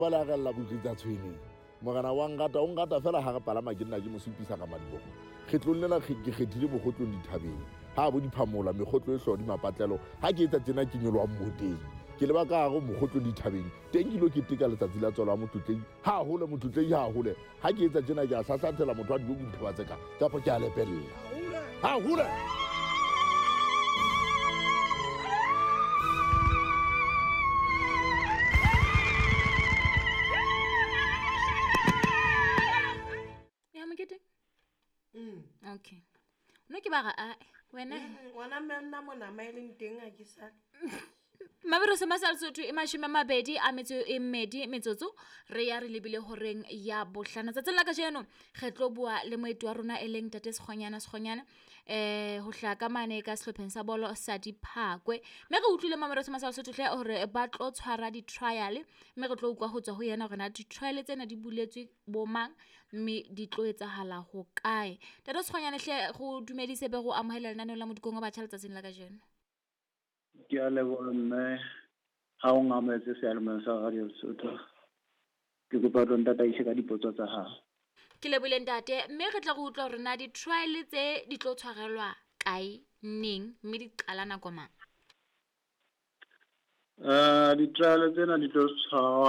Fela ga lla butlitsa tshwene mogana wa ngata o ngata fela ha re palama ke nna ke mo supisa ka madiboko kgetlong lela ke kgethile mogotlong dithabeng ha bo diphamola megotlo e hlodi mapatlelo ha ke etsa tsena ke nyolwa mmoteng ke leba ka go mogotlong dithabeng teng ke lo ke teka letsatsi la tswala motlotlei ha hole motlotlei ha hole ha ke etsa tsena ke a hlahlathela motho wa dibuku ntho tseka tsapo ke a lepella ha hole Okay. No ke ba ga wena wana menna mona maileng teng a ke sa Mabero se masal Sotho e mashome mabedi a metso e mmedi metsotso re ya re lebile horeng ya bohlana tsa tsela ka jeno kgetlo bua le moeti wa rona eleng tate Sekgonyana ho hla ka mane ka sehlopheng sa bolo sa Diphakwe me re utlwile Mabero se masal Sotho hle hore ba tlo tshwara di trial me re tlo ukwa ho tswa ho yena hore na di trial tsena di buletswe bo mang mme di tlo etsahala ho kae tate Sekgonyana hle go dumedise be go amohela lenane la Modikongo ba tšhaletsa tsela ka jeno ke a leboga mme ga o ngametse sealemoya sa Radio Lesotho ke kopa tlo ntataise ka dipotso tsa gago ke lebile ntate mme re tla go utlwa hore na di trial tse di tlo tshwarelwa kae neng mme di qala nako mang di trial tsena di tlo tshwarwa